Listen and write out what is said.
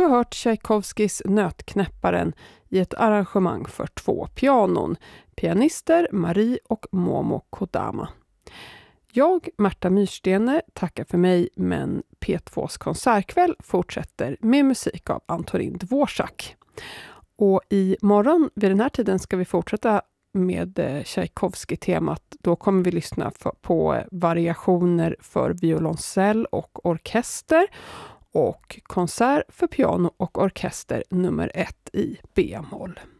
har hört Tchaikovskys Nötknäpparen i ett arrangemang för 2 pianon, pianister Marie och Momo Kodama. Jag, Märta Myrstene, tackar för mig, men P2s konsertkväll fortsätter med musik av Antonin Dvorak. Och i morgon vid den här tiden ska vi fortsätta med Tchaikovsky-temat. Då kommer vi lyssna på variationer för violoncell och orkester och konsert för piano och orkester nummer 1 i B-moll.